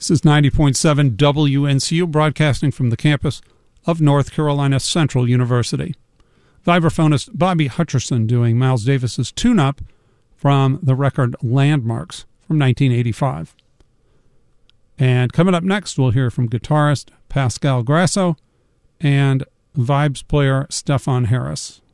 This is 90.7 WNCU, broadcasting from the campus of North Carolina Central University. Vibraphonist Bobby Hutcherson doing Miles Davis's tune-up from the record Landmarks from 1985. And coming up next, we'll hear from guitarist Pascal Grasso and vibes player Stefan Harris.